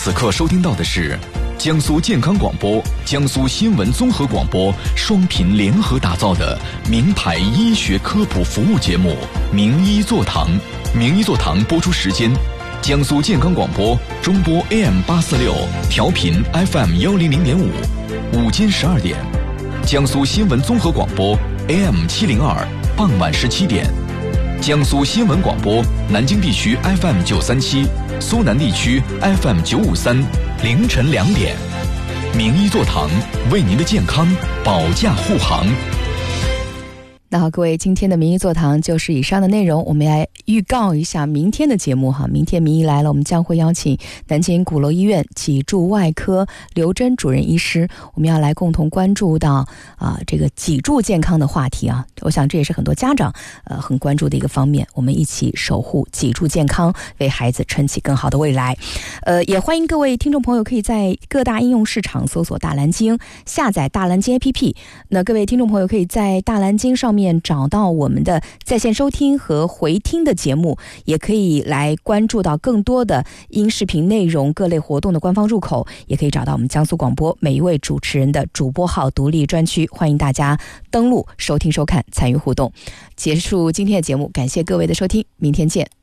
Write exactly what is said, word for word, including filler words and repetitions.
此刻收听到的是江苏健康广播、江苏新闻综合广播双频联合打造的名牌医学科普服务节目《名医座堂》。名医座堂播出时间：江苏健康广播中波 A M 八四六，调频 F M 幺零零点五，午间十二点；江苏新闻综合广播 A M 七零二，傍晚十七点；江苏新闻广播南京地区 F M 九三七，苏南地区 F M 九五三，凌晨两点。名医座堂为您的健康保驾护航。 那好，各位，今天的名医座堂就是以上的内容。我们来预告一下明天的节目哈。明天名医来了，我们将会邀请南京鼓楼医院脊柱外科刘真主任医师，我们要来共同关注到啊、呃、这个脊柱健康的话题啊。我想这也是很多家长呃很关注的一个方面。我们一起守护脊柱健康，为孩子撑起更好的未来。呃，也欢迎各位听众朋友可以在各大应用市场搜索大蓝鲸，下载大蓝鲸 A P P。那各位听众朋友可以在大蓝鲸上面找到我们的在线收听和回听的节目，也可以来关注到更多的音视频内容、各类活动的官方入口，也可以找到我们江苏广播每一位主持人的主播号独立专区，欢迎大家登录收听收看参与互动。结束今天的节目，感谢各位的收听，明天见。